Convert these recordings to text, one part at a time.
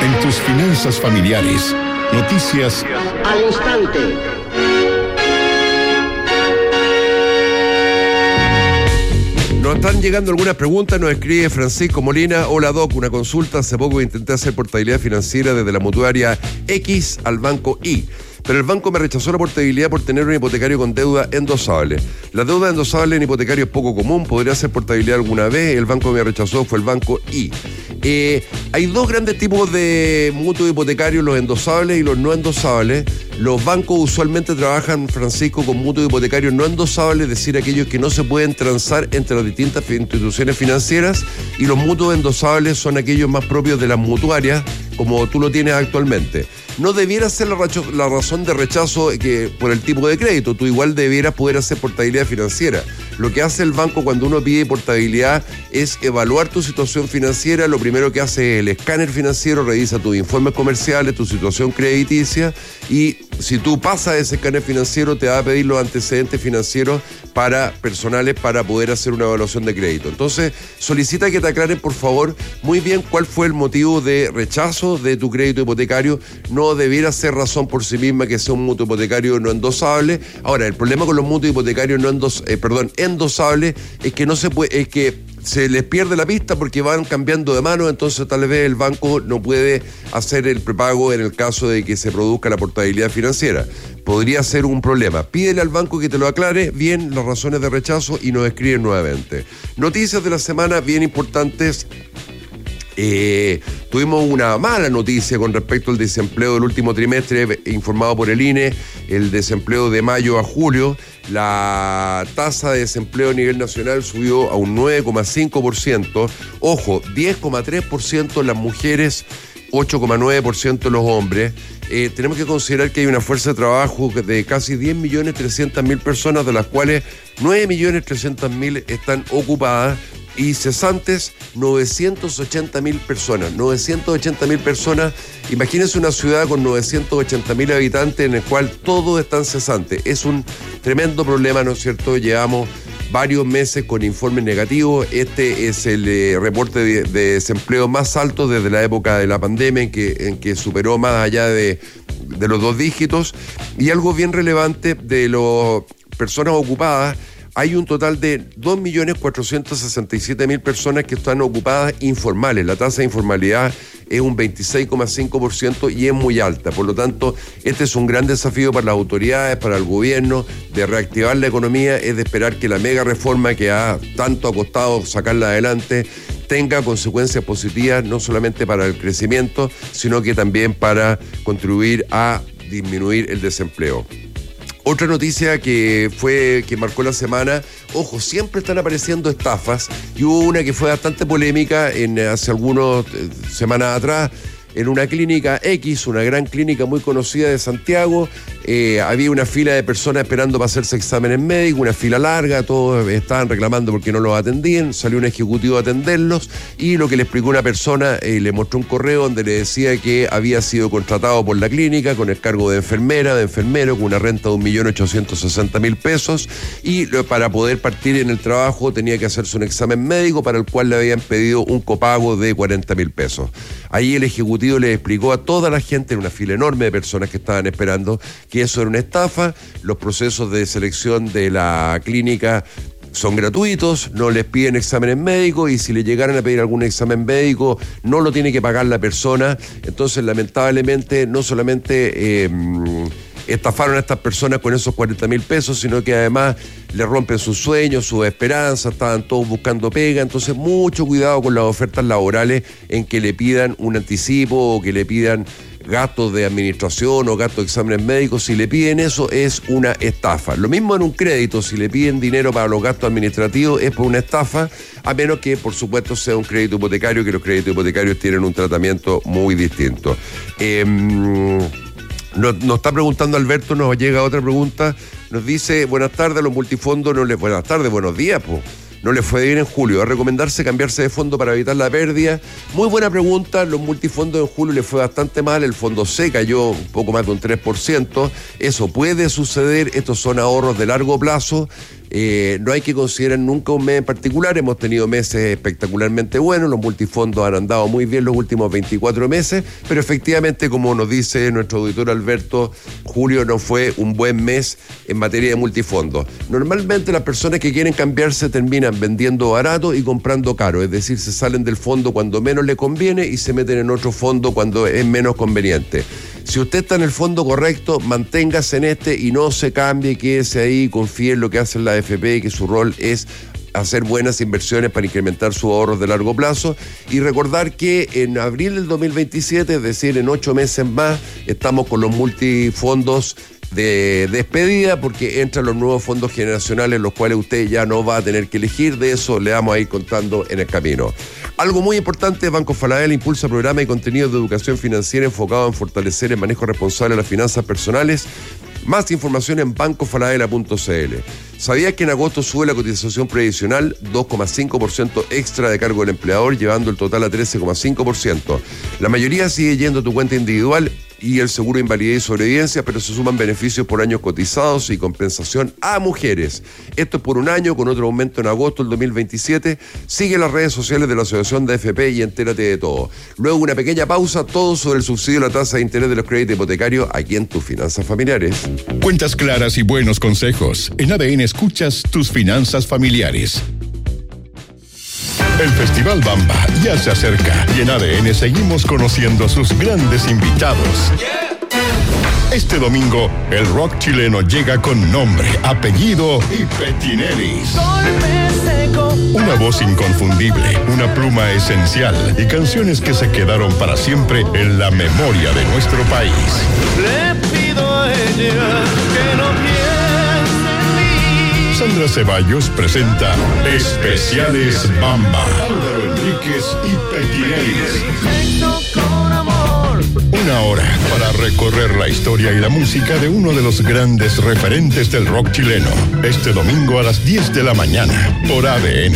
En tus finanzas familiares, noticias al instante. Nos están llegando algunas preguntas, nos escribe Francisco Molina. Hola Doc, una consulta. Hace poco intenté hacer portabilidad financiera desde la mutuaria X al banco Y, pero el banco me rechazó la portabilidad por tener un hipotecario con deuda endosable. La deuda endosable en hipotecario es poco común, podría hacer portabilidad alguna vez. El banco que me rechazó fue el banco Y. Hay dos grandes tipos de mutuos hipotecarios, los endosables y los no endosables. Los bancos usualmente trabajan, Francisco, con mutuos hipotecarios no endosables, es decir, aquellos que no se pueden transar entre las distintas instituciones financieras, y los mutuos endosables son aquellos más propios de las mutuarias, como tú lo tienes actualmente. No debiera ser la razón de rechazo por el tipo de crédito. Tú igual debieras poder hacer portabilidad financiera. Lo que hace el banco cuando uno pide portabilidad es evaluar tu situación financiera. Lo primero que hace es el escáner financiero, revisa tus informes comerciales, tu situación crediticia, y si tú pasas ese escáner financiero te va a pedir los antecedentes financieros personales para poder hacer una evaluación de crédito. Entonces, solicita que te aclaren, por favor, muy bien cuál fue el motivo de rechazo de tu crédito hipotecario. No debiera ser razón por sí misma que sea un mutuo hipotecario no endosable. Ahora, el problema con los mutuos hipotecarios endosables es que no se puede, es que se les pierde la pista porque van cambiando de mano, entonces tal vez el banco no puede hacer el prepago en el caso de que se produzca la portabilidad financiera. Podría ser un problema. Pídele al banco que te lo aclare bien las razones de rechazo y nos escriben nuevamente. Noticias de la semana bien importantes. Tuvimos una mala noticia con respecto al desempleo del último trimestre informado por el INE. El desempleo de mayo a julio, la tasa de desempleo a nivel nacional subió a un 9,5%. Ojo, 10,3% las mujeres, 8,9% los hombres. Tenemos que considerar que hay una fuerza de trabajo de casi 10.300.000 personas, de las cuales 9.300.000 están ocupadas, y cesantes 980.000 personas. 980.000 personas. Imagínense una ciudad con 980.000 habitantes en el cual todos están cesantes. Es un tremendo problema, ¿no es cierto? Llevamos varios meses con informes negativos. Este es el reporte de desempleo más alto desde la época de la pandemia, en que superó más allá de los 2 dígitos. Y algo bien relevante de las personas ocupadas: hay un total de 2.467.000 personas que están ocupadas informales. La tasa de informalidad es un 26,5% y es muy alta. Por lo tanto, este es un gran desafío para las autoridades, para el gobierno, de reactivar la economía. Es de esperar que la mega reforma que tanto ha costado sacarla adelante tenga consecuencias positivas, no solamente para el crecimiento, sino que también para contribuir a disminuir el desempleo. Otra noticia que marcó la semana: ojo, siempre están apareciendo estafas, y hubo una que fue bastante polémica hace algunas semanas atrás, en una clínica X, una gran clínica muy conocida de Santiago. Había una fila de personas esperando para hacerse exámenes médicos, una fila larga, todos estaban reclamando porque no los atendían. Salió un ejecutivo a atenderlos, y lo que le explicó una persona, le mostró un correo donde le decía que había sido contratado por la clínica con el cargo de enfermera, de enfermero, con una renta de 1.860.000 pesos, y para poder partir en el trabajo tenía que hacerse un examen médico para el cual le habían pedido un copago de 40.000 pesos. Ahí el ejecutivo le explicó a toda la gente, en una fila enorme de personas que estaban esperando, que eso era una estafa. Los procesos de selección de la clínica son gratuitos, no les piden exámenes médicos, y si le llegaran a pedir algún examen médico no lo tiene que pagar la persona. Entonces, lamentablemente, no solamente estafaron a estas personas con esos 40.000 pesos, sino que además le rompen sus sueños, sus esperanzas. Estaban todos buscando pega. Entonces, mucho cuidado con las ofertas laborales en que le pidan un anticipo o que le pidan gastos de administración o gastos de exámenes médicos. Si le piden eso, es una estafa. Lo mismo en un crédito: si le piden dinero para los gastos administrativos, es por una estafa, a menos que, por supuesto, sea un crédito hipotecario, que los créditos hipotecarios tienen un tratamiento muy distinto. Nos está preguntando Alberto, nos llega otra pregunta. Nos dice: buenas tardes, los multifondos buenas tardes, buenos días, pues. No le fue bien en julio. ¿A recomendarse cambiarse de fondo para evitar la pérdida? Muy buena pregunta. Los multifondos en julio le fue bastante mal. El fondo C cayó un poco más de un 3%. Eso puede suceder. Estos son ahorros de largo plazo. No hay que considerar nunca un mes en particular. Hemos tenido meses espectacularmente buenos, los multifondos han andado muy bien los últimos 24 meses, pero efectivamente, como nos dice nuestro auditor Alberto, julio no fue un buen mes en materia de multifondos. Normalmente las personas que quieren cambiarse terminan vendiendo barato y comprando caro, es decir, se salen del fondo cuando menos le conviene y se meten en otro fondo cuando es menos conveniente. Si usted está en el fondo correcto, manténgase en este y no se cambie, quédese ahí, confíe en lo que hace la AFP y que su rol es hacer buenas inversiones para incrementar sus ahorros de largo plazo, y recordar que en abril del 2027, es decir, en 8 meses más, estamos con los multifondos de despedida, porque entran los nuevos fondos generacionales, los cuales usted ya no va a tener que elegir. De eso le vamos a ir contando en el camino. Algo muy importante, Banco Falabella impulsa programas y contenidos de educación financiera enfocados en fortalecer el manejo responsable de las finanzas personales. Más información en bancofalabella.cl. ¿Sabías que en agosto sube la cotización previsional 2,5% extra de cargo del empleador, llevando el total a 13,5%? La mayoría sigue yendo a tu cuenta individual y el seguro de invalidez y sobrevivencia, pero se suman beneficios por años cotizados y compensación a mujeres. Esto es por un año, con otro aumento en agosto del 2027. Sigue las redes sociales de la Asociación de AFP y entérate de todo. Luego una pequeña pausa, todo sobre el subsidio de la tasa de interés de los créditos hipotecarios aquí en Tus Finanzas Familiares. Cuentas claras y buenos consejos. En ADN escuchas Tus Finanzas Familiares. El Festival Bamba ya se acerca y en ADN seguimos conociendo a sus grandes invitados. Este domingo, el rock chileno llega con nombre, apellido y petinelis. Una voz inconfundible, una pluma esencial y canciones que se quedaron para siempre en la memoria de nuestro país. Le pido a ella que no piense en mí. Sandra Ceballos presenta Especiales Bamba. Álvaro Enríquez y Petinelis. Sexo con amor. Una hora para recorrer la historia y la música de uno de los grandes referentes del rock chileno. Este domingo a las 10 de la mañana por ADN.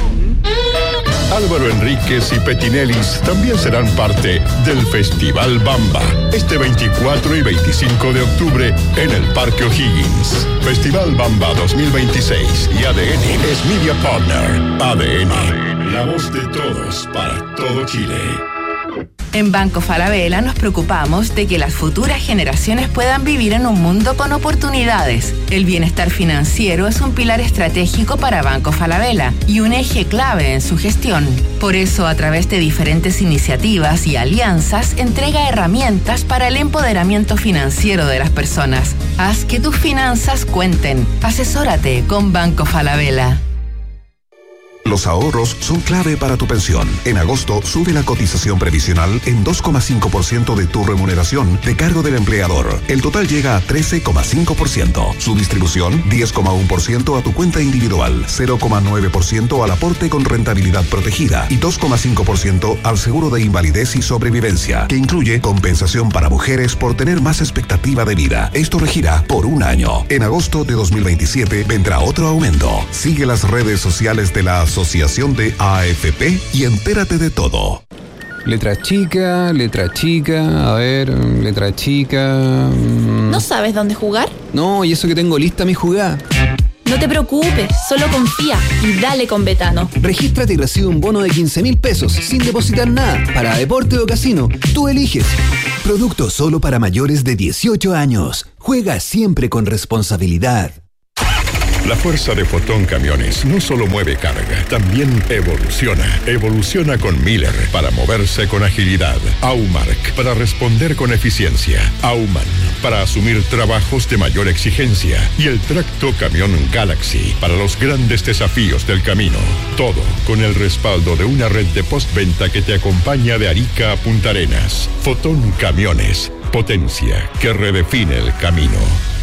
Álvaro Enríquez y Petinelis también serán parte del Festival Bamba, este 24 y 25 de octubre en el Parque O'Higgins. Festival Bamba 2026 y ADN es Media Partner. ADN, la voz de todos para todo Chile. En Banco Falabella nos preocupamos de que las futuras generaciones puedan vivir en un mundo con oportunidades. El bienestar financiero es un pilar estratégico para Banco Falabella y un eje clave en su gestión. Por eso, a través de diferentes iniciativas y alianzas, entrega herramientas para el empoderamiento financiero de las personas. Haz que tus finanzas cuenten. Asesórate con Banco Falabella. Los ahorros son clave para tu pensión. En agosto sube la cotización previsional en 2,5% de tu remuneración de cargo del empleador. El total llega a 13,5%. Su distribución, 10,1% a tu cuenta individual, 0,9% al aporte con rentabilidad protegida y 2,5% al seguro de invalidez y sobrevivencia, que incluye compensación para mujeres por tener más expectativa de vida. Esto regirá por un año. En agosto de 2027 vendrá otro aumento. Sigue las redes sociales de la Asociación de AFP y entérate de todo. Letra chica, a ver, letra chica... ¿No sabes dónde jugar? No, y eso que tengo lista mi jugada. No te preocupes, solo confía y dale con Betano. Regístrate y recibe un bono de 15.000 pesos sin depositar nada, para deporte o casino. Tú eliges. Producto solo para mayores de 18 años. Juega siempre con responsabilidad. La fuerza de Fotón Camiones no solo mueve carga, también evoluciona. Evoluciona con Miller para moverse con agilidad. Aumark para responder con eficiencia. Auman para asumir trabajos de mayor exigencia. Y el tracto camión Galaxy para los grandes desafíos del camino. Todo con el respaldo de una red de postventa que te acompaña de Arica a Punta Arenas. Fotón Camiones. Potencia que redefine el camino.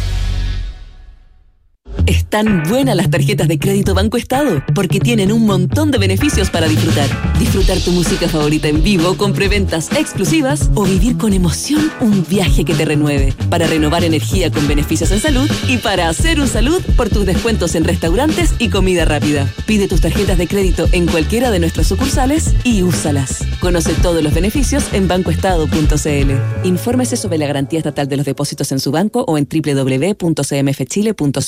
Están buenas las tarjetas de crédito Banco Estado, porque tienen un montón de beneficios para disfrutar. Disfrutar tu música favorita en vivo con preventas exclusivas o vivir con emoción un viaje que te renueve. Para renovar energía con beneficios en salud y para hacer un salud por tus descuentos en restaurantes y comida rápida. Pide tus tarjetas de crédito en cualquiera de nuestras sucursales y úsalas. Conoce todos los beneficios en bancoestado.cl. Infórmese sobre la garantía estatal de los depósitos en su banco o en www.cmfchile.cl.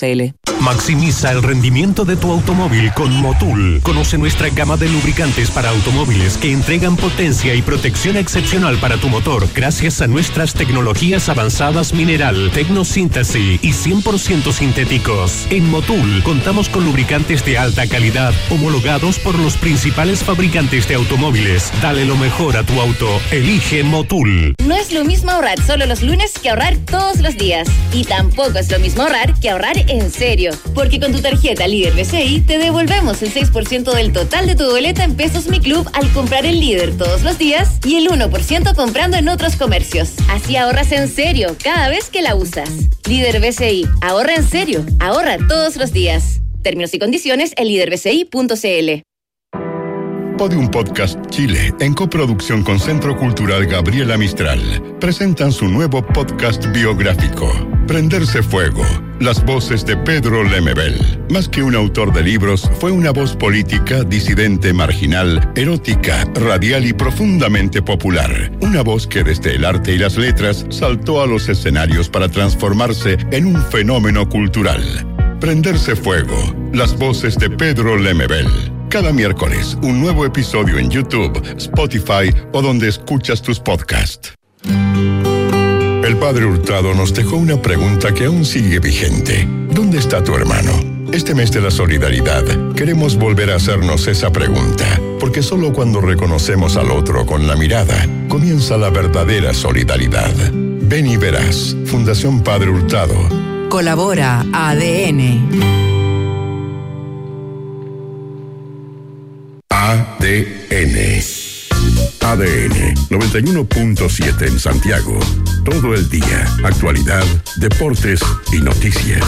Maximiza el rendimiento de tu automóvil con Motul. Conoce nuestra gama de lubricantes para automóviles que entregan potencia y protección excepcional para tu motor gracias a nuestras tecnologías avanzadas mineral, tecnosíntesis y 100% sintéticos. En Motul contamos con lubricantes de alta calidad homologados por los principales fabricantes de automóviles. Dale lo mejor a tu auto. Elige Motul. No es lo mismo ahorrar solo los lunes que ahorrar todos los días. Y tampoco es lo mismo ahorrar que ahorrar en serio. Porque con tu tarjeta Líder BCI te devolvemos el 6% del total de tu boleta en Pesos Mi Club al comprar el Líder todos los días y el 1% comprando en otros comercios. Así ahorras en serio cada vez que la usas. Líder BCI, ahorra en serio, ahorra todos los días. Términos y condiciones en liderbci.cl. Podium Podcast Chile, en coproducción con Centro Cultural Gabriela Mistral, presentan su nuevo podcast biográfico, Prenderse Fuego, las voces de Pedro Lemebel. Más que un autor de libros, fue una voz política, disidente, marginal, erótica, radial y profundamente popular. Una voz que desde el arte y las letras saltó a los escenarios para transformarse en un fenómeno cultural. Prenderse Fuego, las voces de Pedro Lemebel. Cada miércoles, un nuevo episodio en YouTube, Spotify o donde escuchas tus podcasts. El padre Hurtado nos dejó una pregunta que aún sigue vigente. ¿Dónde está tu hermano? Este mes de la solidaridad, queremos volver a hacernos esa pregunta, porque solo cuando reconocemos al otro con la mirada, comienza la verdadera solidaridad. Ven y verás. Fundación Padre Hurtado. Colabora ADN. ADN 91.7 en Santiago. Todo el día. Actualidad, deportes y noticias.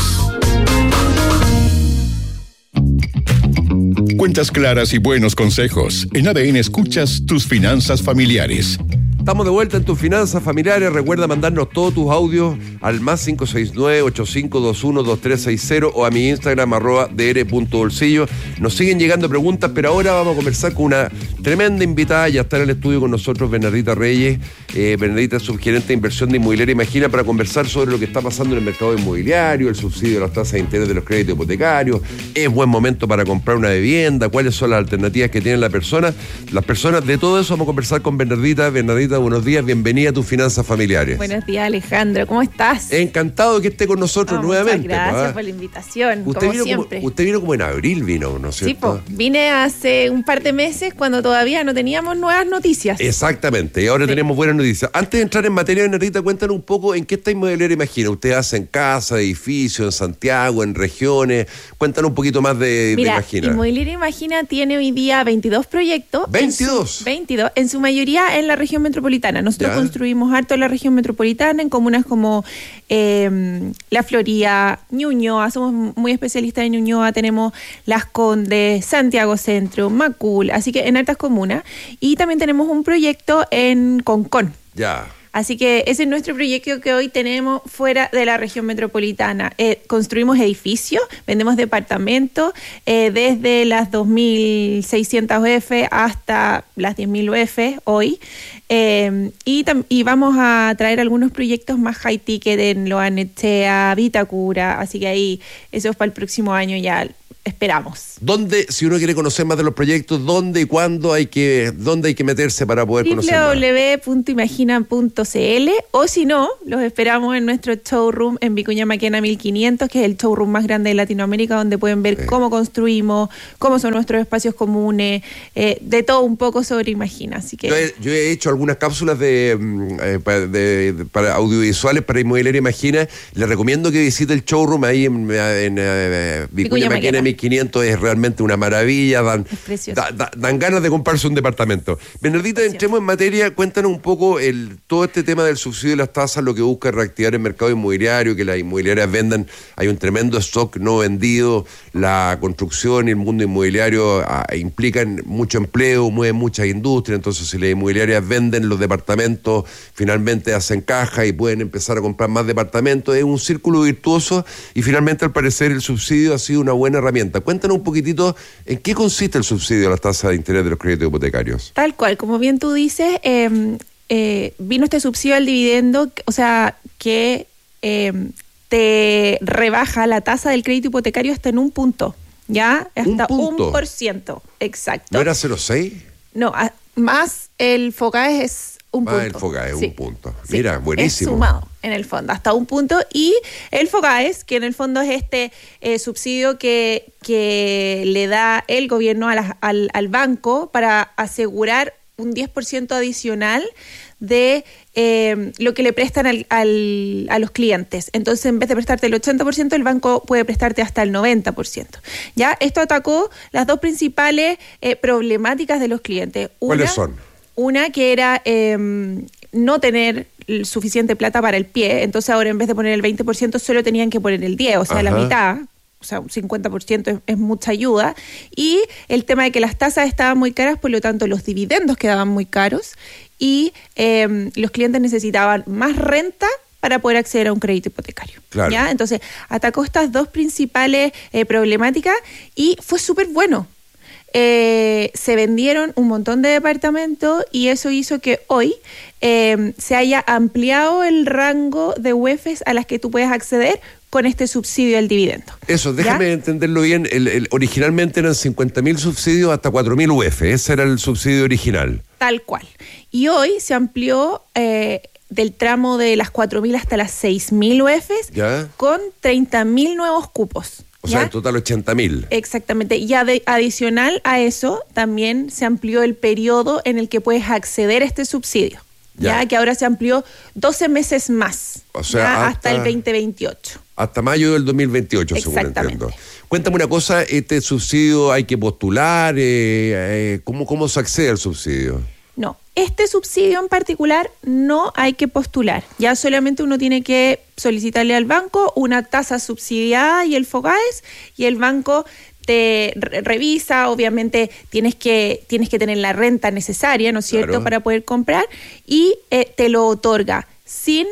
Cuentas claras y buenos consejos. En ADN escuchas tus finanzas familiares. Estamos de vuelta en tus finanzas familiares. Recuerda mandarnos todos tus audios al más 569-8521-2360 o a mi Instagram @dr.bolsillo. Nos siguen llegando preguntas, pero ahora vamos a conversar con una tremenda invitada. Ya está en el estudio con nosotros Bernardita Reyes. Bernardita es subgerente de inversión de Inmobiliaria Imagina, para conversar sobre lo que está pasando en el mercado inmobiliario, el subsidio de las tasas de interés de los créditos hipotecarios. ¿Es buen momento para comprar una vivienda? ¿Cuáles son las alternativas que tienen las personas? De todo eso vamos a conversar con Bernardita. Bernardita, buenos días, bienvenida a tus finanzas familiares. Buenos días, Alejandro, ¿cómo estás? Encantado de que esté con nosotros nuevamente. Gracias por la invitación, como siempre. Usted vino como en abril, ¿no es cierto? Sí, vine hace un par de meses cuando todavía no teníamos nuevas noticias. Exactamente, y ahora tenemos buenas noticias. Antes de entrar en materia, Bernardita, cuéntanos un poco en qué está Inmobiliaria Imagina. ¿Usted hace en casa, edificios, en Santiago, en regiones? Cuéntanos un poquito más de Imagina. Inmobiliaria Imagina tiene hoy día 22 proyectos. ¿22? 22, en su mayoría en la región metropolitana. Nosotros construimos harto en la región metropolitana, en comunas como La Florida, Ñuñoa, somos muy especialistas en Ñuñoa, tenemos Las Condes, Santiago Centro, Macul, así que en hartas comunas. Y también tenemos un proyecto en Concón. Ya. Así que ese es nuestro proyecto que hoy tenemos fuera de la región metropolitana. Construimos edificios, vendemos departamentos, desde las 2.600 UF hasta las 10.000 UF hoy. Y vamos a traer algunos proyectos más high ticket en Loanechea, Vitacura, así que ahí eso es para el próximo año ya. Esperamos. ¿Dónde, si uno quiere conocer más de los proyectos, dónde y cuándo dónde hay que meterse para poder conocer más? www.imagina.cl, o si no, los esperamos en nuestro showroom en Vicuña Maquena 1500, que es el showroom más grande de Latinoamérica, donde pueden ver cómo construimos, cómo son nuestros espacios comunes, de todo un poco sobre Imagina. Así que yo he hecho algunas cápsulas para audiovisuales para Inmobiliaria Imagina. Les recomiendo que visite el showroom ahí en Vicuña Maquena 1500. Es realmente una maravilla, dan ganas de comprarse un departamento. Bernardita, entremos en materia, cuéntanos un poco todo este tema del subsidio de las tasas, lo que busca es reactivar el mercado inmobiliario, que las inmobiliarias vendan. Hay un tremendo stock no vendido, la construcción y el mundo inmobiliario implican mucho empleo, mueven muchas industrias, entonces si las inmobiliarias venden los departamentos, finalmente hacen caja y pueden empezar a comprar más departamentos. Es un círculo virtuoso y finalmente, al parecer, el subsidio ha sido una buena herramienta. Cuéntanos un poquitito en qué consiste el subsidio a las tasas de interés de los créditos hipotecarios. Tal cual, como bien tú dices, vino este subsidio al dividendo, o sea, que te rebaja la tasa del crédito hipotecario hasta en 1 punto, ¿ya? Hasta 1%, exacto. ¿No era 0,6? No, más el FOGAES es 1 punto. El FOGAES es sí. 1 punto. Sí. Mira, buenísimo. Es sumado, en el fondo, hasta 1 punto. Y el FOGAES, que en el fondo es este subsidio que le da el gobierno al banco para asegurar un 10% adicional de lo que le prestan a los clientes. Entonces, en vez de prestarte el 80%, el banco puede prestarte hasta el 90%. ¿Ya? Esto atacó las dos principales problemáticas de los clientes. ¿Cuáles son? Una que era no tener suficiente plata para el pie, entonces ahora en vez de poner el 20% solo tenían que poner el 10%, o sea, la mitad. O sea, un 50% es mucha ayuda. Y el tema de que las tasas estaban muy caras, por lo tanto los dividendos quedaban muy caros y los clientes necesitaban más renta para poder acceder a un crédito hipotecario. Claro. ¿Ya? Entonces, atacó estas dos principales problemáticas y fue súper bueno. Se vendieron un montón de departamentos y eso hizo que hoy se haya ampliado el rango de UEFs a las que tú puedes acceder con este subsidio al dividendo. Eso, déjame entenderlo bien. Originalmente eran 50.000 subsidios hasta 4.000 UF. Ese era el subsidio original. Tal cual. Y hoy se amplió del tramo de las 4.000 hasta las 6.000 UFs, ¿ya?, con 30.000 nuevos cupos. O sea, en total 80.000. Exactamente. Y adicional a eso, también se amplió el periodo en el que puedes acceder a este subsidio. Ya que ahora se amplió 12 meses más. O sea, hasta el 2028. Hasta mayo del 2028, según entiendo. Cuéntame una cosa, ¿este subsidio hay que postular? ¿Cómo se accede al subsidio? No, este subsidio en particular no hay que postular. Ya solamente uno tiene que solicitarle al banco una tasa subsidiada y el FOGAES, y el banco te revisa. Obviamente tienes que tener la renta necesaria, ¿no es cierto?, claro, para poder comprar, y te lo otorga sin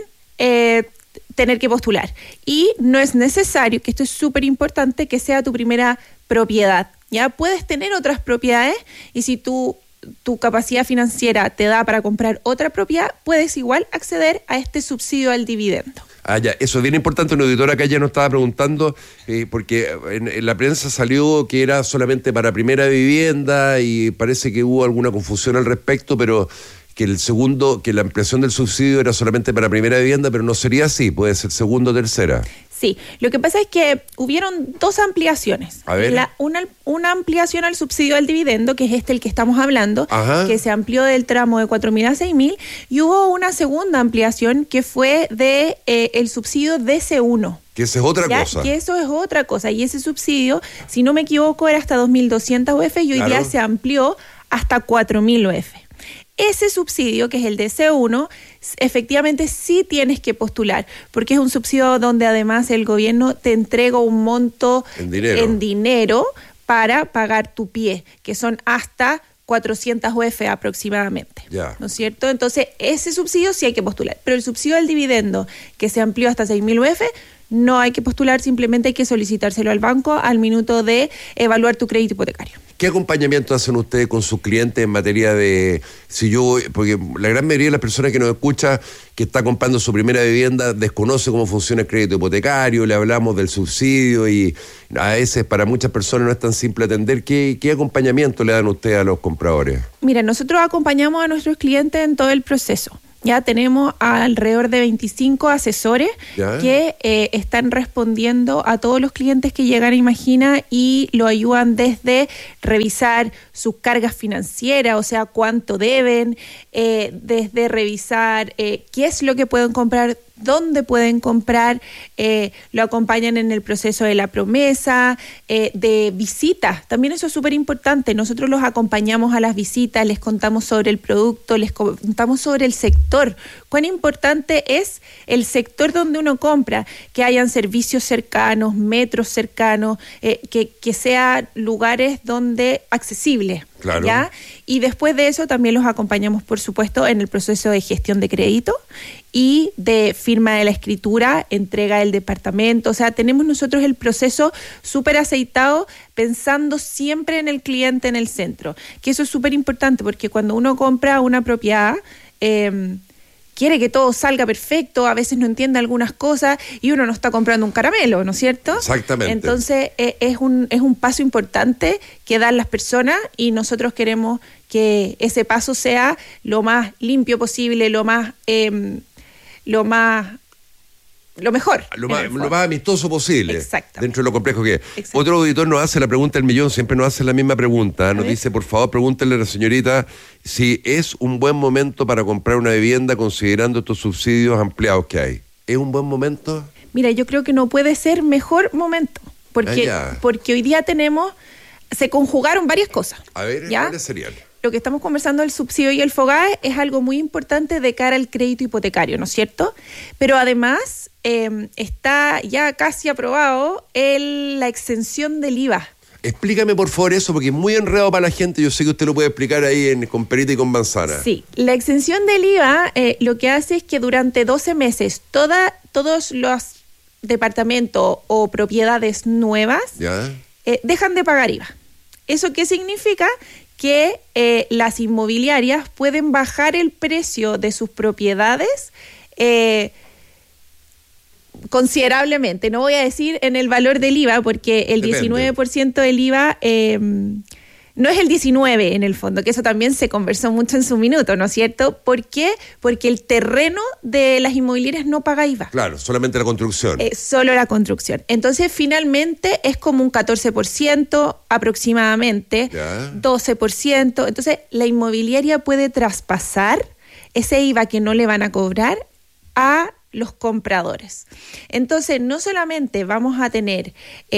tener que postular. Y no es necesario, que esto es súper importante, que sea tu primera propiedad. Ya puedes tener otras propiedades y si tu capacidad financiera te da para comprar otra propiedad, puedes igual acceder a este subsidio al dividendo. Ya, eso es bien importante. Una auditora acá ya nos estaba preguntando, porque en la prensa salió que era solamente para primera vivienda y parece que hubo alguna confusión al respecto, pero que la ampliación del subsidio era solamente para primera vivienda, pero no sería así, puede ser segunda o tercera. Sí, lo que pasa es que hubieron dos ampliaciones. A ver. Una ampliación al subsidio al dividendo, que es el que estamos hablando, que se amplió del tramo de 4.000 a 6.000, y hubo una segunda ampliación que fue de el subsidio DC1. Que esa es otra cosa. Que eso es otra cosa, y ese subsidio, si no me equivoco, era hasta 2.200 UF y hoy día se amplió hasta 4.000 UF. Ese subsidio, que es el DC1, efectivamente sí tienes que postular, porque es un subsidio donde además el gobierno te entrega un monto en dinero para pagar tu pie, que son hasta 400 UF aproximadamente, ¿no es cierto? Entonces, ese subsidio sí hay que postular, pero el subsidio del dividendo, que se amplió hasta 6.000 UF, no hay que postular, simplemente hay que solicitárselo al banco al minuto de evaluar tu crédito hipotecario. ¿Qué acompañamiento hacen ustedes con sus clientes en materia de, porque la gran mayoría de las personas que nos escucha, que está comprando su primera vivienda, desconoce cómo funciona el crédito hipotecario, le hablamos del subsidio y a veces para muchas personas no es tan simple atender? ¿Qué acompañamiento le dan ustedes a los compradores? Mira, nosotros acompañamos a nuestros clientes en todo el proceso. Ya tenemos alrededor de 25 asesores que están respondiendo a todos los clientes que llegan a Imagina y lo ayudan desde revisar sus cargas financieras, o sea, cuánto deben, desde revisar qué es lo que pueden comprar, dónde pueden comprar, lo acompañan en el proceso de la promesa, de visitas. También eso es súper importante. Nosotros los acompañamos a las visitas, les contamos sobre el producto, les contamos sobre el sector. Cuán importante es el sector donde uno compra, que hayan servicios cercanos, metros cercanos, que sean lugares donde accesibles. Claro. ¿Ya? Y después de eso también los acompañamos, por supuesto, en el proceso de gestión de crédito y de firma de la escritura, entrega del departamento. O sea, tenemos nosotros el proceso súper aceitado, pensando siempre en el cliente en el centro. Que eso es súper importante, porque cuando uno compra una propiedad, quiere que todo salga perfecto, a veces no entiende algunas cosas y uno no está comprando un caramelo, ¿no es cierto? Exactamente. Entonces es un paso importante que dan las personas y nosotros queremos que ese paso sea lo más limpio posible, lo mejor. Lo más amistoso posible. Exacto. Dentro de lo complejo que es. Otro auditor nos hace la pregunta del millón, siempre nos hace la misma pregunta. Nos dice, por favor, pregúntenle a la señorita si es un buen momento para comprar una vivienda considerando estos subsidios ampliados que hay. ¿Es un buen momento? Mira, yo creo que no puede ser mejor momento, porque hoy día se conjugaron varias cosas. A ver, ¿cuáles serían? Lo que estamos conversando del subsidio y el FOGAE es algo muy importante de cara al crédito hipotecario, ¿no es cierto? Pero además está ya casi aprobado la exención del IVA. Explícame por favor eso, porque es muy enredado para la gente. Yo sé que usted lo puede explicar ahí con perita y con manzana. Sí, la exención del IVA lo que hace es que durante 12 meses todos los departamentos o propiedades nuevas dejan de pagar IVA. ¿Eso qué significa? Que las inmobiliarias pueden bajar el precio de sus propiedades considerablemente. No voy a decir en el valor del IVA, porque el 19% del IVA no es el 19% en el fondo, que eso también se conversó mucho en su minuto, ¿no es cierto? ¿Por qué? Porque el terreno de las inmobiliarias no paga IVA. Claro, solamente la construcción. Solo la construcción. Entonces, finalmente, es como un 14% aproximadamente, 12%. Entonces, la inmobiliaria puede traspasar ese IVA que no le van a cobrar a los compradores. Entonces, no solamente vamos a tener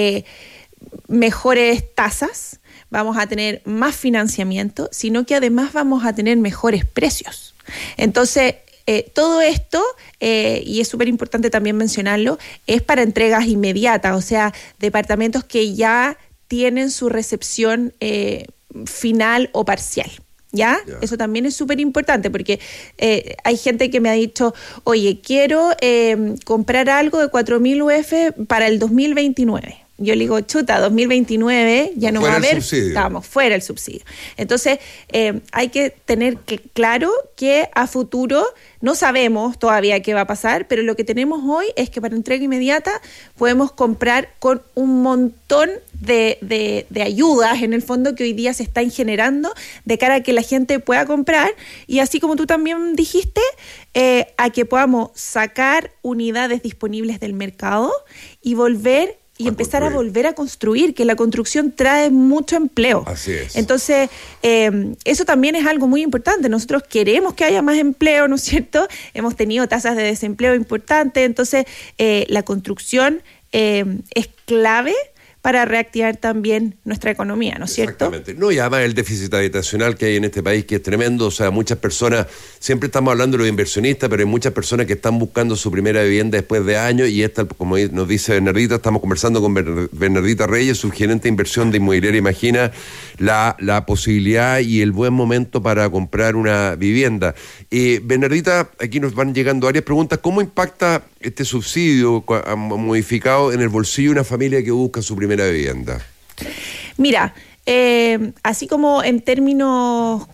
mejores tasas, vamos a tener más financiamiento, sino que además vamos a tener mejores precios. Entonces, todo esto, y es súper importante también mencionarlo, es para entregas inmediatas, o sea, departamentos que ya tienen su recepción final o parcial. ¿Ya? Eso también es súper importante porque hay gente que me ha dicho, oye, quiero comprar algo de 4.000 UF para el 2029. Yo le digo, chuta, 2029 ya no va a haber, estamos fuera el subsidio. Entonces, hay que tener claro que a futuro no sabemos todavía qué va a pasar, pero lo que tenemos hoy es que para entrega inmediata podemos comprar con un montón de ayudas, en el fondo, que hoy día se están generando de cara a que la gente pueda comprar, y así como tú también dijiste, a que podamos sacar unidades disponibles del mercado y empezar a volver a construir, que la construcción trae mucho empleo. Así es. Entonces, eso también es algo muy importante. Nosotros queremos que haya más empleo, ¿no es cierto? Hemos tenido tasas de desempleo importantes, entonces la construcción es clave para reactivar también nuestra economía, ¿no es cierto? Exactamente. No, y además el déficit habitacional que hay en este país, que es tremendo. O sea, muchas personas, siempre estamos hablando de los inversionistas, pero hay muchas personas que están buscando su primera vivienda después de años, y esta, como nos dice Bernardita, estamos conversando con Bernardita Reyes, subgerente de inversión de Inmobiliaria Imagina, la posibilidad y el buen momento para comprar una vivienda. Bernardita, aquí nos van llegando varias preguntas. ¿Cómo impacta este subsidio modificado en el bolsillo de una familia que busca su primera vivienda? Mira, así como en términos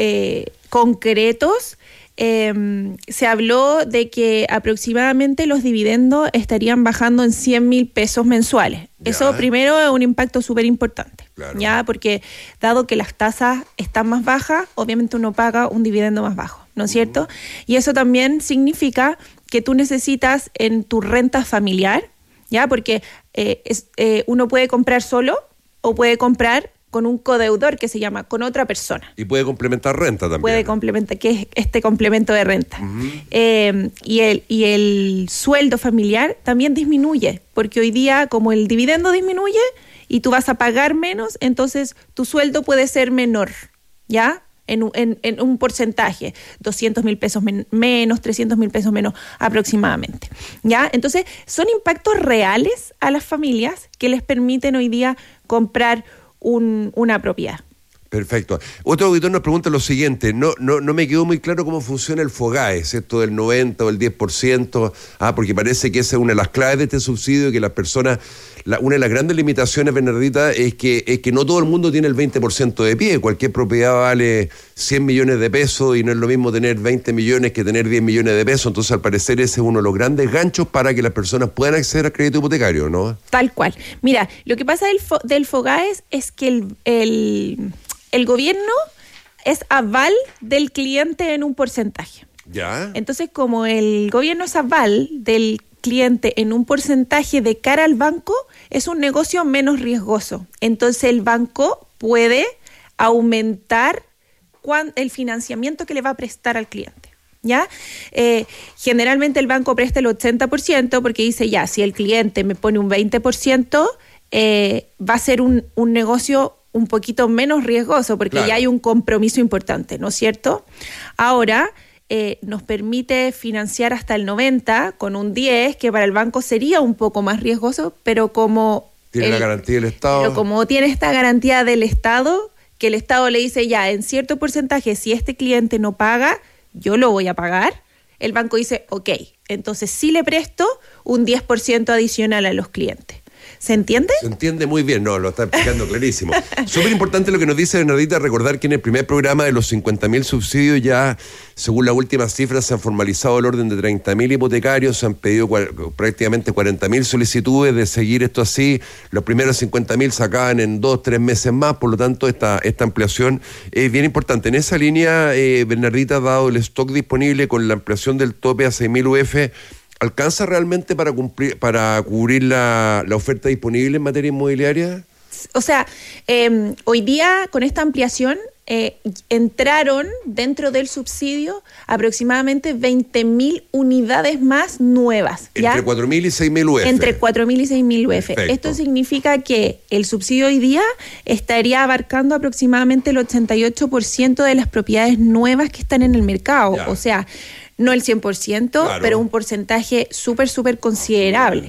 concretos, se habló de que aproximadamente los dividendos estarían bajando en 100.000 pesos mensuales. Eso primero es un impacto súper importante, ¿ya? Porque dado que las tasas están más bajas, obviamente uno paga un dividendo más bajo, ¿no es cierto? Y eso también significa que tú necesitas en tu renta familiar, ¿ya? Porque uno puede comprar solo o puede comprar con un codeudor, que se llama, con otra persona. Y puede complementar renta también. Puede complementar, que es este complemento de renta. Y el sueldo familiar también disminuye, porque hoy día, como el dividendo disminuye y tú vas a pagar menos, entonces tu sueldo puede ser menor, ¿ya? En un porcentaje, 200.000 pesos menos, 300.000 pesos menos aproximadamente, ¿ya? Entonces, son impactos reales a las familias que les permiten hoy día comprar una propiedad. Perfecto. Otro auditor nos pregunta lo siguiente, no me quedó muy claro cómo funciona el FOGAES, esto del 90 o el 10%, porque parece que esa es una de las claves de este subsidio, que las personas, una de las grandes limitaciones, Bernardita, es que no todo el mundo tiene el 20% de pie, cualquier propiedad vale 100 millones de pesos y no es lo mismo tener 20 millones que tener 10 millones de pesos, entonces al parecer ese es uno de los grandes ganchos para que las personas puedan acceder al crédito hipotecario, ¿no? Tal cual. Mira, lo que pasa del FOGAES es que el gobierno es aval del cliente en un porcentaje. Ya. Entonces, como el gobierno es aval del cliente en un porcentaje de cara al banco, es un negocio menos riesgoso. Entonces, el banco puede aumentar el financiamiento que le va a prestar al cliente. ¿Ya? Generalmente el banco presta el 80% porque dice, ya, si el cliente me pone un 20%, va a ser un negocio un poquito menos riesgoso porque ya hay un compromiso importante, ¿no es cierto? Ahora nos permite financiar hasta el 90% con un 10%, que para el banco sería un poco más riesgoso, pero como tiene la garantía del Estado. Pero como tiene esta garantía del Estado, que el Estado le dice ya, en cierto porcentaje, si este cliente no paga, yo lo voy a pagar, el banco dice, ok, entonces sí le presto un 10% adicional a los clientes. ¿Se entiende? Se entiende muy bien, no, lo está explicando clarísimo. Súper importante lo que nos dice Bernardita, recordar que en el primer programa de los 50.000 subsidios ya, según las últimas cifras, se han formalizado el orden de 30.000 hipotecarios, se han pedido prácticamente 40.000 solicitudes de seguir esto así. Los primeros 50.000 se acaban en 2-3 meses más, por lo tanto esta ampliación es bien importante. En esa línea, Bernardita ha dado el stock disponible con la ampliación del tope a 6.000 UF. ¿Alcanza realmente para cubrir la oferta disponible en materia inmobiliaria? O sea, hoy día con esta ampliación entraron dentro del subsidio aproximadamente 20.000 unidades más nuevas. ¿Ya? Entre 4.000 y 6.000 UF. Entre 4.000 y 6.000 UF. Perfecto. Esto significa que el subsidio hoy día estaría abarcando aproximadamente el 88% de las propiedades nuevas que están en el mercado. Ya. O sea, no el 100%, claro, pero un porcentaje súper considerable.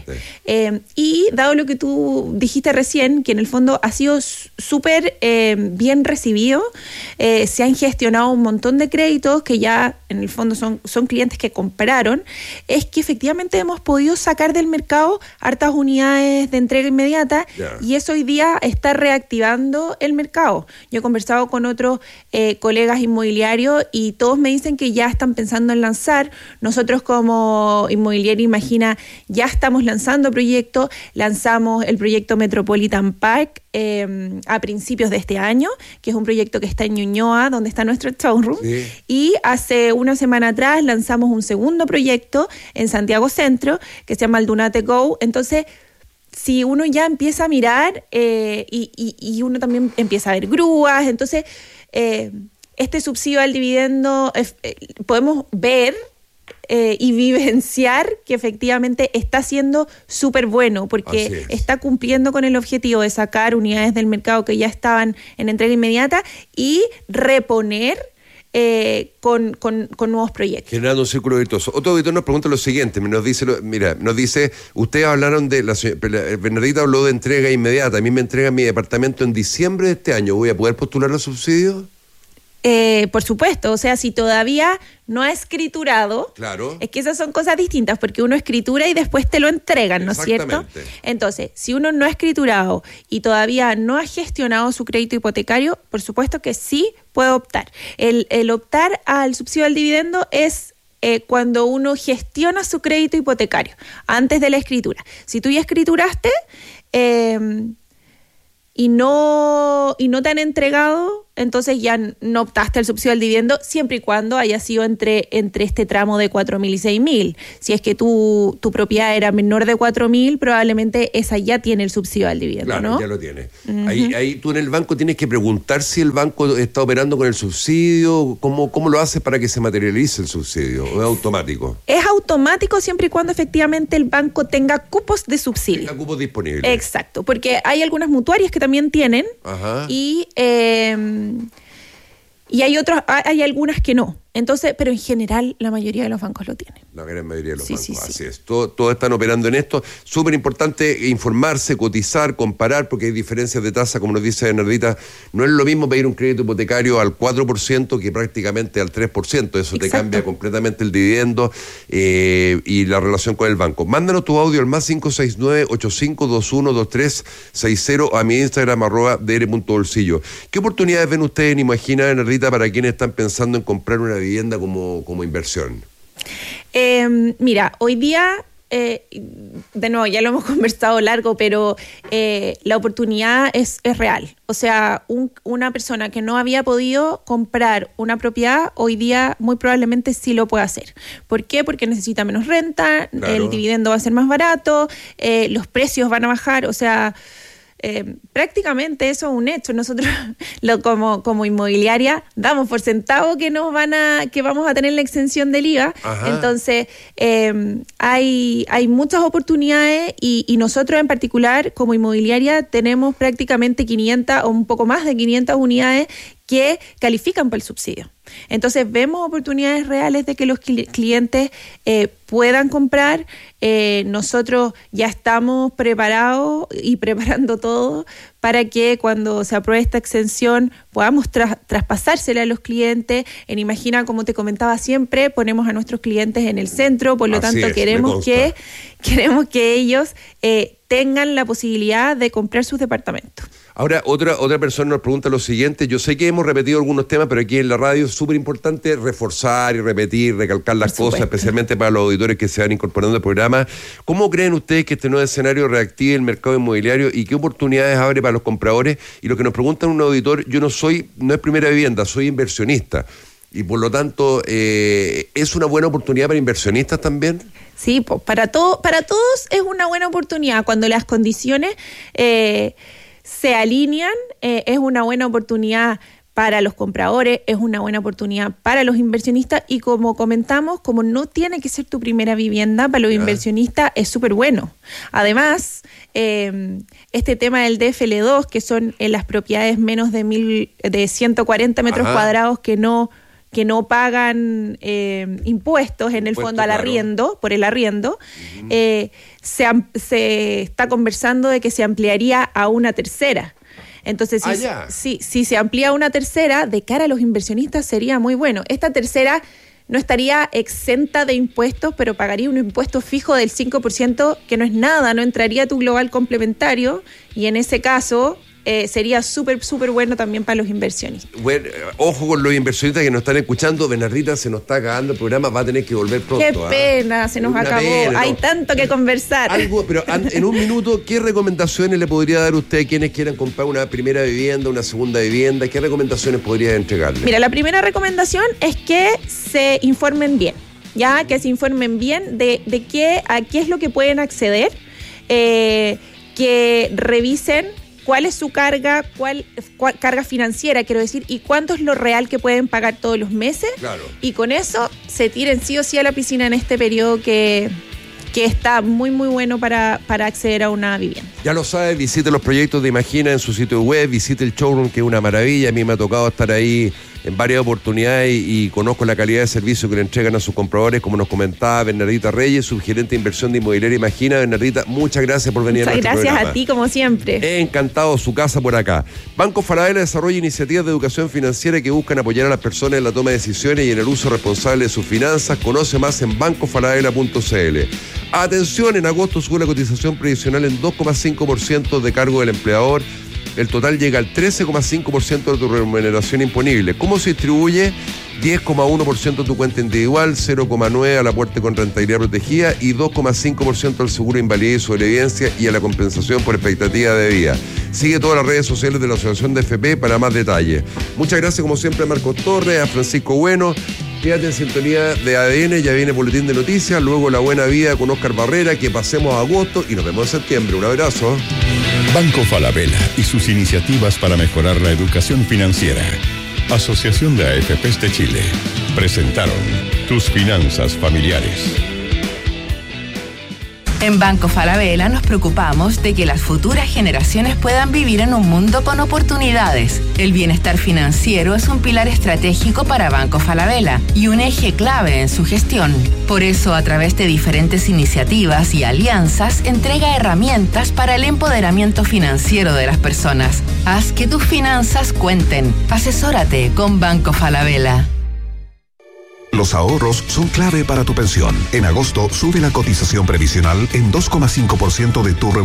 Y dado lo que tú dijiste recién, que en el fondo ha sido súper bien recibido, se han gestionado un montón de créditos que ya en el fondo son clientes que compraron, es que efectivamente hemos podido sacar del mercado hartas unidades de entrega inmediata, y eso hoy día está reactivando el mercado. Yo he conversado con otros colegas inmobiliarios y todos me dicen que ya están pensando en lanzar. Nosotros como Inmobiliaria Imagina ya estamos lanzando proyectos, lanzamos el proyecto Metropolitan Park a principios de este año, que es un proyecto que está en Ñuñoa, donde está nuestro showroom, y hace una semana atrás lanzamos un segundo proyecto en Santiago Centro, que se llama el Dunate Go. Entonces, si uno ya empieza a mirar y uno también empieza a ver grúas, entonces este subsidio al dividendo podemos ver y vivenciar que efectivamente está siendo súper bueno, porque está cumpliendo con el objetivo de sacar unidades del mercado que ya estaban en entrega inmediata y reponer con nuevos proyectos. Generando un círculo virtuoso. Otro auditor nos pregunta lo siguiente, nos dice, ustedes hablaron Bernardita habló de entrega inmediata, a mí me entregan mi departamento en diciembre de este año, ¿voy a poder postular los subsidios? Por supuesto, o sea, si todavía no ha escriturado, es que esas son cosas distintas, porque uno escritura y después te lo entregan, ¿no es cierto? Entonces, si uno no ha escriturado y todavía no ha gestionado su crédito hipotecario, por supuesto que sí puede optar. El optar al subsidio al dividendo es cuando uno gestiona su crédito hipotecario, antes de la escritura. Si tú ya escrituraste y no te han entregado, entonces ya no optaste al subsidio al dividendo, siempre y cuando haya sido entre este tramo de 4.000 y 6.000. Si es que tu propiedad era menor de 4.000, probablemente esa ya tiene el subsidio al dividendo, claro, ¿no? Ya lo tiene. Ahí tú en el banco tienes que preguntar si el banco está operando con el subsidio, ¿cómo lo hace para que se materialice el subsidio? ¿O es automático? Es automático siempre y cuando efectivamente el banco tenga cupos de subsidio. Tenga cupos disponibles. Exacto, porque hay algunas mutuarias que también tienen. Ajá. Y hay algunas que no. Entonces, pero en general la mayoría de los bancos lo tienen. La gran mayoría de los bancos, sí. Así es. Todos están operando en esto. Súper importante informarse, cotizar, comparar, porque hay diferencias de tasa, como nos dice Bernardita. No es lo mismo pedir un crédito hipotecario al 4% que prácticamente al 3%. Eso te cambia completamente el dividendo y la relación con el banco. Mándanos tu audio al más 569-8521-2360 a mi Instagram @dr.bolsillo. ¿Qué oportunidades ven ustedes, imagina, Bernardita, para quienes están pensando en comprar una vivienda como inversión? Mira, hoy día, de nuevo, ya lo hemos conversado largo, pero la oportunidad es real. O sea, una persona que no había podido comprar una propiedad, hoy día muy probablemente sí lo puede hacer. ¿Por qué? Porque necesita menos renta, el dividendo va a ser más barato, los precios van a bajar, o sea... prácticamente eso es un hecho. Nosotros como inmobiliaria damos por sentado que vamos a tener la exención del IVA. Ajá. Entonces hay muchas oportunidades y nosotros en particular como inmobiliaria tenemos prácticamente 500 o un poco más de 500 unidades que califican para el subsidio. Entonces vemos oportunidades reales de que los clientes puedan comprar. Nosotros ya estamos preparados y preparando todo para que cuando se apruebe esta exención podamos traspasársela a los clientes. En Imagina, como te comentaba siempre, ponemos a nuestros clientes en el centro, por lo tanto queremos que ellos tengan la posibilidad de comprar sus departamentos. Ahora, otra persona nos pregunta lo siguiente. Yo sé que hemos repetido algunos temas, pero aquí en la radio es súper importante reforzar y repetir, recalcar las cosas, especialmente para los auditores que se van incorporando al programa. ¿Cómo creen ustedes que este nuevo escenario reactive el mercado inmobiliario y qué oportunidades abre para los compradores? Y lo que nos pregunta un auditor, no es primera vivienda, soy inversionista. Y por lo tanto, ¿es una buena oportunidad para inversionistas también? Sí, pues para todos es una buena oportunidad. Cuando las condiciones se alinean, es una buena oportunidad para los compradores, es una buena oportunidad para los inversionistas y como comentamos, como no tiene que ser tu primera vivienda, para los inversionistas es súper bueno. Además, este tema del DFL2, que son las propiedades menos de 140 metros cuadrados que no pagan impuestos en el fondo al arriendo, por el arriendo, se está conversando de que se ampliaría a una tercera. Entonces, si se amplía a una tercera, de cara a los inversionistas sería muy bueno. Esta tercera no estaría exenta de impuestos, pero pagaría un impuesto fijo del 5%, que no es nada, no entraría a tu global complementario, y en ese caso... sería súper bueno también para los inversionistas. Bueno, ojo con los inversionistas que nos están escuchando. Bernardita, se nos está acabando el programa, va a tener que volver pronto. Qué pena, se nos acabó. Hay tanto que conversar. Pero en un minuto, ¿qué recomendaciones le podría dar usted a quienes quieran comprar una primera vivienda, una segunda vivienda? ¿Qué recomendaciones podría entregarle? Mira, la primera recomendación es que se informen bien, que se informen bien de a qué es lo que pueden acceder, que revisen cuál es su carga, cuál carga financiera, quiero decir, y cuánto es lo real que pueden pagar todos los meses. Claro. Y con eso se tiren sí o sí a la piscina en este periodo que está muy bueno para acceder a una vivienda. Ya lo sabe, visite los proyectos de Imagina en su sitio web, visite el showroom, que es una maravilla. A mí me ha tocado estar ahí en varias oportunidades y conozco la calidad de servicio que le entregan a sus compradores, como nos comentaba Bernardita Reyes, subgerente de inversión de Inmobiliaria Imagina. Bernardita, muchas gracias por venir a nuestro programa. Muchas gracias a ti, como siempre. Encantado, su casa por acá. Banco Falabella desarrolla iniciativas de educación financiera que buscan apoyar a las personas en la toma de decisiones y en el uso responsable de sus finanzas. Conoce más en bancofalabella.cl. Atención, en agosto sube la cotización previsional en 2,5% de cargo del empleador. El total llega al 13,5% de tu remuneración imponible. ¿Cómo se distribuye? 10,1% a tu cuenta individual, 0,9% al aporte con rentabilidad protegida y 2,5% al seguro de invalidez y sobrevivencia y a la compensación por expectativa de vida. Sigue todas las redes sociales de la Asociación de FP para más detalles. Muchas gracias como siempre a Marcos Torres, a Francisco Bueno. Quédate en sintonía de ADN, ya viene Boletín de Noticias, luego La Buena Vida con Oscar Barrera, que pasemos a agosto y nos vemos en septiembre. Un abrazo. Banco Falabella y sus iniciativas para mejorar la educación financiera. Asociación de AFPs de Chile. Presentaron Tus Finanzas Familiares. En Banco Falabella nos preocupamos de que las futuras generaciones puedan vivir en un mundo con oportunidades. El bienestar financiero es un pilar estratégico para Banco Falabella y un eje clave en su gestión. Por eso, a través de diferentes iniciativas y alianzas, entrega herramientas para el empoderamiento financiero de las personas. Haz que tus finanzas cuenten. Asesórate con Banco Falabella. Los ahorros son clave para tu pensión. En agosto sube la cotización previsional en 2,5% de tu remuneración